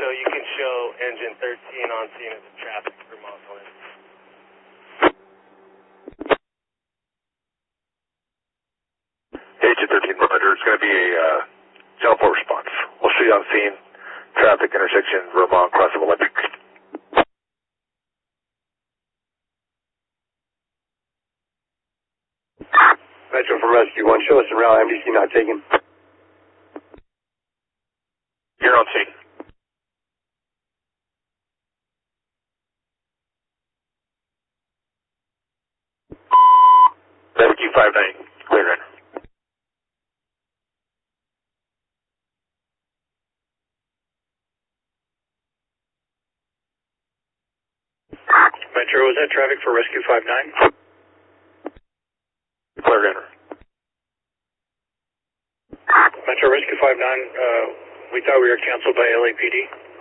so you can show engine 13 on scene as a traffic for Moslin. Engine 13, Roger. It's going to be a Channel 4 response. We'll see you on scene. Traffic intersection, Vermont, cross of Olympic. Metro for Rescue 1, show us around, MDC not taken. You're on scene. Rescue 59, clear in. Metro, is that traffic for Rescue 59? Clear in. Metro Rescue 59, we thought we were canceled by LAPD.